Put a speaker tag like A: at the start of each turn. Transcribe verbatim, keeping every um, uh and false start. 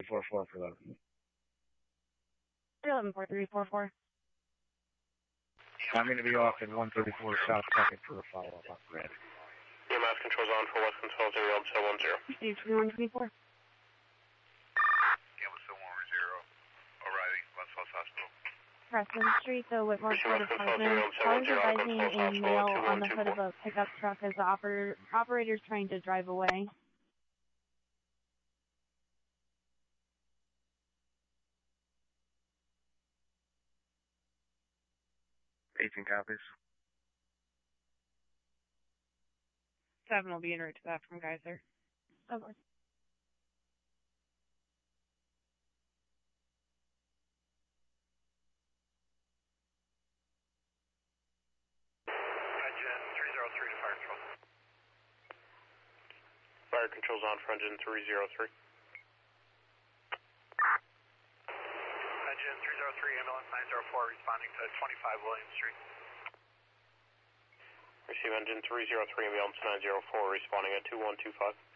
A: four four for that.
B: eleven four three four four.
A: I'm going to be off in one thirty-four South second for a follow-up on red.
C: E M S controls on for West Control zero seven one zero.
B: Steve twenty-one twenty-four.
D: Gamma seven one zero. Arriving, West West Hospital.
B: Preston Street, the Whitmore Court Department. Callers advising a male on the hood of a pickup truck as the oper operator's trying to drive away.
A: eighteen copies.
B: Seven will be en route to that from Geyser. Over.
C: Fire controls on for engine three zero three.
D: Engine three zero three, ambulance nine zero four, responding to twenty-five William Street.
C: Receive engine three zero three, ambulance nine zero four, responding at two one two five.